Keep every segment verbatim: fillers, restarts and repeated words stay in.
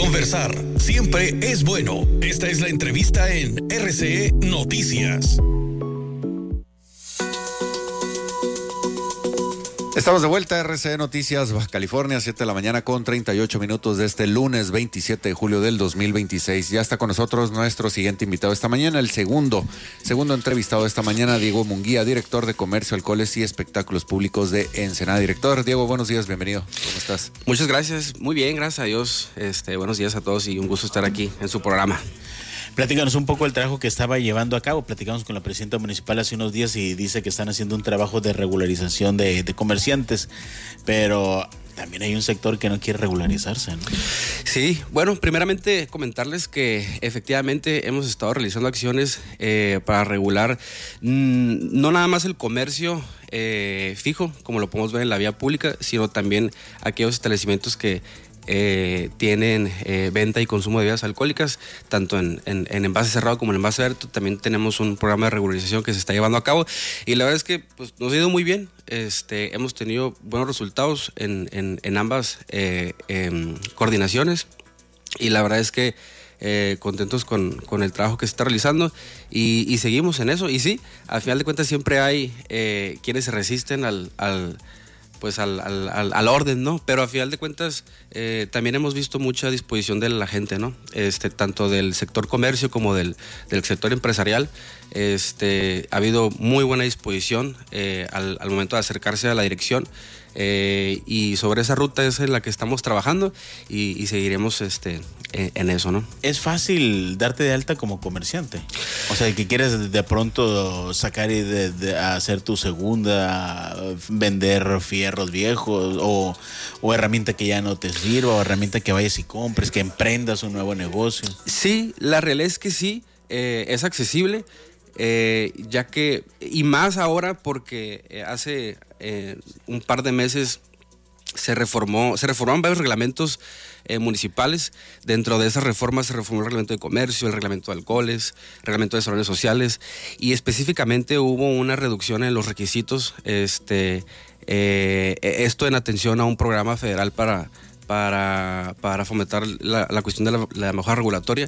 Conversar siempre es bueno. Esta es la entrevista en R C E Noticias. Estamos de vuelta a R C E Noticias, Baja California, siete de la mañana con treinta y ocho minutos de este lunes veintisiete de julio del dos mil veintiséis. Ya está con nosotros nuestro siguiente invitado esta mañana, el segundo, segundo entrevistado esta mañana, Diego Munguía, director de Comercio, Alcoholes y Espectáculos Públicos de Ensenada. Director, Diego, buenos días, bienvenido. ¿Cómo estás? Muchas gracias, muy bien, gracias a Dios. Este, buenos días a todos y un gusto estar aquí en su programa. Platícanos un poco el trabajo que estaba llevando a cabo. Platicamos con la presidenta municipal hace unos días y dice que están haciendo un trabajo de regularización de, de comerciantes, pero también hay un sector que no quiere regularizarse, ¿no? Sí, bueno, primeramente comentarles que efectivamente hemos estado realizando acciones eh, para regular mmm, no nada más el comercio eh, fijo, como lo podemos ver en la vía pública, sino también aquellos establecimientos que Eh, tienen eh, venta y consumo de bebidas alcohólicas, tanto en, en, en envase cerrado como en envase abierto. También tenemos un programa de regularización que se está llevando a cabo y la verdad es que pues, nos ha ido muy bien. Este, hemos tenido buenos resultados en, en, en ambas eh, eh, coordinaciones y la verdad es que Eh, contentos con, con el trabajo que se está realizando y, y seguimos en eso. Y sí, al final de cuentas siempre hay eh, quienes se resisten al, al pues al, al, al, al orden, ¿no? Pero a final de cuentas eh, también hemos visto mucha disposición de la gente, ¿no? Este, tanto del sector comercio como del, del sector empresarial. Este, ha habido muy buena disposición eh, al, al momento de acercarse a la dirección. Eh, y sobre esa ruta es en la que estamos trabajando y, y seguiremos este, en, en eso, ¿no? ¿Es fácil darte de alta como comerciante? O sea, que quieres de pronto sacar y de, de hacer tu segunda, vender fierros viejos o, o herramienta que ya no te sirva o herramienta que vayas y compres, que emprendas un nuevo negocio. Sí, la realidad es que sí, eh, es accesible. Eh, ya que, y más ahora porque eh, hace eh, un par de meses se reformó, se reformaron varios reglamentos eh, municipales. Dentro de esas reformas se reformó el reglamento de comercio, el reglamento de alcoholes, el reglamento de salones sociales y específicamente hubo una reducción en los requisitos, este, eh, esto en atención a un programa federal para Para, para fomentar la, la cuestión de la, la mejora regulatoria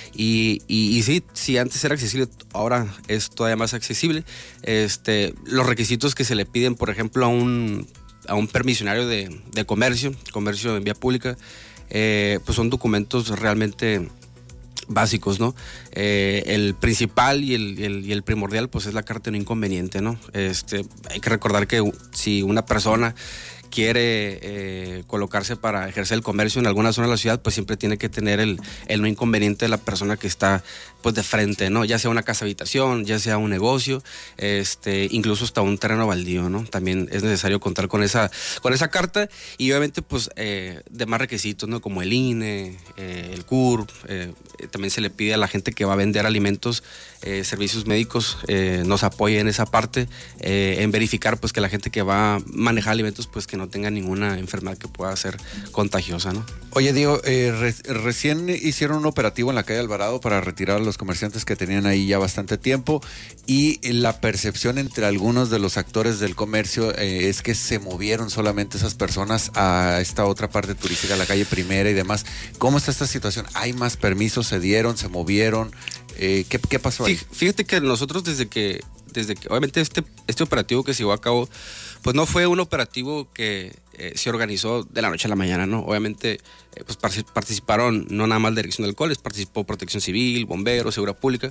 y, y, y sí, si antes era accesible, ahora es todavía más accesible. Este, los requisitos que se le piden, por ejemplo, a un, a un permisionario de, de comercio, comercio en vía pública, eh, pues son documentos realmente básicos, ¿no? Eh, el principal y el, y, el, y el primordial, pues es la carta de no inconveniente, ¿no? Este, hay que recordar que si una persona quiere eh, colocarse para ejercer el comercio en alguna zona de la ciudad, pues siempre tiene que tener el, el no inconveniente de la persona que está pues de frente, ¿no? Ya sea una casa habitación, ya sea un negocio, este, incluso hasta un terreno baldío, ¿no? También es necesario contar con esa, con esa carta y obviamente pues eh, demás requisitos, ¿no? Como el I N E, eh, el C U R P, eh, también se le pide a la gente que va a vender alimentos, eh, servicios médicos, eh, nos apoye en esa parte, eh, en verificar pues que la gente que va a manejar alimentos pues que no tenga ninguna enfermedad que pueda ser contagiosa, ¿no? Oye, Diego, eh, re recién hicieron un operativo en la calle Alvarado para retirar a los comerciantes que tenían ahí ya bastante tiempo y la percepción entre algunos de los actores del comercio eh, es que se movieron solamente esas personas a esta otra parte turística, la calle Primera y demás. ¿Cómo está esta situación? ¿Hay más permisos? ¿Se dieron? ¿Se movieron? Eh, ¿qué, ¿Qué pasó ahí? Fíjate que nosotros desde que, desde que obviamente este, este operativo que se llevó a cabo, pues no fue un operativo que eh, se organizó de la noche a la mañana, ¿no? Obviamente eh, pues participaron no nada más la Dirección de Alcoholes, participó Protección Civil, Bomberos, Seguridad Pública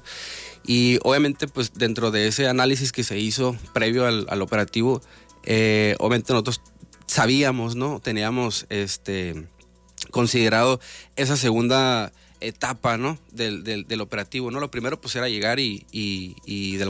y obviamente pues dentro de ese análisis que se hizo previo al, al operativo, eh, obviamente nosotros sabíamos, ¿no? Teníamos este, considerado esa segunda etapa, ¿no? Del, del, del operativo, ¿no? Lo primero pues era llegar y, y, y de